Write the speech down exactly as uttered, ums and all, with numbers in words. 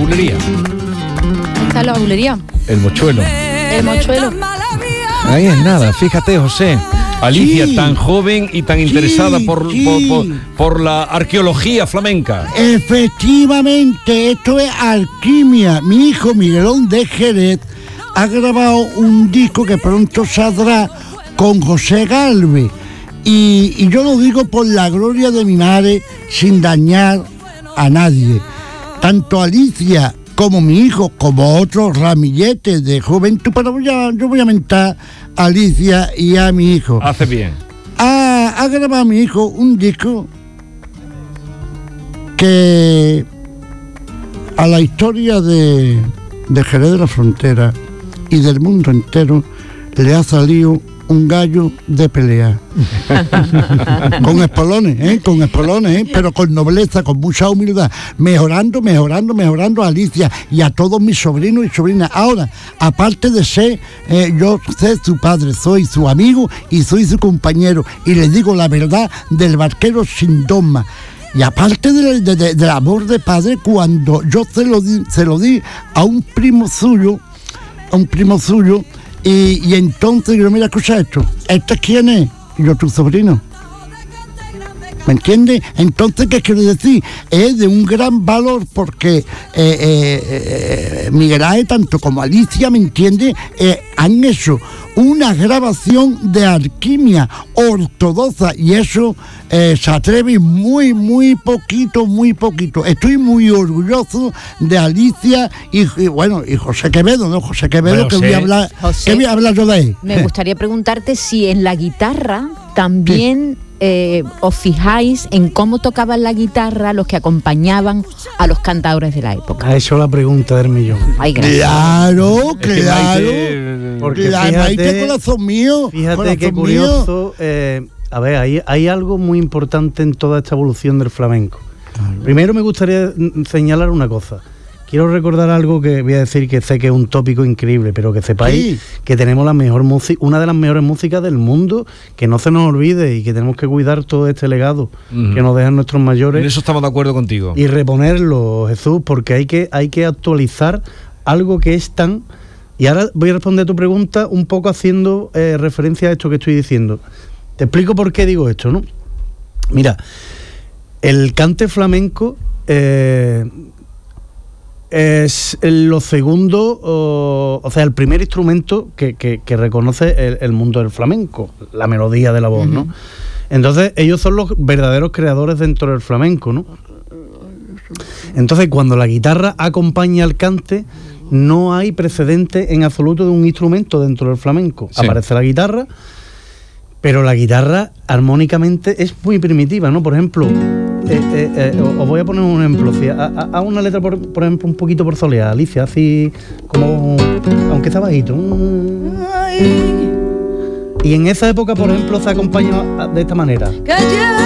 bulería. ¿Está la bulería? El mochuelo. El mochuelo. Ahí es nada, fíjate, José. Alicia, Sí. tan joven y tan interesada Sí, por, sí. por, por, por la arqueología flamenca. Efectivamente, esto es alquimia. Mi hijo Miguelón de Jerez ha grabado un disco que pronto saldrá con José Galvez. Y, y yo lo digo por la gloria de mi madre, sin dañar a nadie. Tanto Alicia como mi hijo, como otros ramilletes de juventud, pero voy a, yo voy a mentar a Alicia y a mi hijo. Hace bien. Ha, ha grabado mi hijo un disco que a la historia de, de Jerez de la Frontera y del mundo entero le ha salido un gallo de pelea. Con espolones, ¿eh? Con espolones, ¿eh? Pero con nobleza, con mucha humildad, mejorando, mejorando, mejorando a Alicia y a todos mis sobrinos y sobrinas. Ahora, aparte de ser, eh, yo sé su padre, soy su amigo y soy su compañero, y les digo la verdad del barquero sin dogma. Y aparte de, de, de, del amor de padre, cuando yo se lo di, se lo di a un primo suyo, a un primo suyo, y, y entonces yo, mira, escucha esto, ¿este quién es? Y yo, tu sobrino. ¿Me entiendes? Entonces, ¿qué quiero decir? Es de un gran valor porque eh, eh, eh, Miguel Ángel, tanto como Alicia, ¿me entiendes? Eh, han hecho una grabación de alquimia ortodoxa y eso eh, se atreve muy, muy poquito, muy poquito. Estoy muy orgulloso de Alicia y, y bueno, y José Quevedo, ¿no? José Quevedo, Bueno, que sí. voy a hablar, José, que voy a hablar yo de él. Me gustaría preguntarte si en la guitarra también eh, os fijáis en cómo tocaban la guitarra los que acompañaban a los cantadores de la época. Ha hecho la pregunta del millón. Ay, gracias. Claro, Es que claro. Maite- Porque Claro, fíjate- Maite, corazón mío. Fíjate corazón qué mío. curioso. Eh, a ver, hay, hay algo muy importante en toda esta evolución del flamenco. Primero me gustaría mm, señalar una cosa. Quiero recordar algo que voy a decir que sé que es un tópico increíble, pero que sepáis Sí. que tenemos la mejor música, una de las mejores músicas del mundo, que no se nos olvide y que tenemos que cuidar todo este legado Ujú. que nos dejan nuestros En mayores eso estamos de acuerdo contigo. y reponerlo, Jesús, porque hay que, hay que actualizar algo que es tan... Y ahora voy a responder a tu pregunta un poco haciendo eh, referencia a esto que estoy diciendo. Te explico por qué digo esto, ¿no? Mira, el cante flamenco eh, es lo segundo, o, o sea, el primer instrumento que, que, que reconoce el, el mundo del flamenco, la melodía de la voz, ¿no? Entonces, ellos son los verdaderos creadores dentro del flamenco, ¿no? Entonces, cuando la guitarra acompaña al cante, no hay precedente en absoluto de un instrumento dentro del flamenco. Sí. Aparece la guitarra, pero la guitarra armónicamente es muy primitiva, ¿no? Por ejemplo, eh, eh, eh, os voy a poner un ejemplo. Si, a, a, a una letra, por, por ejemplo, un poquito por soleá, Alicia, así como, aunque está bajito. Y en esa época, por ejemplo, se acompaña de esta manera.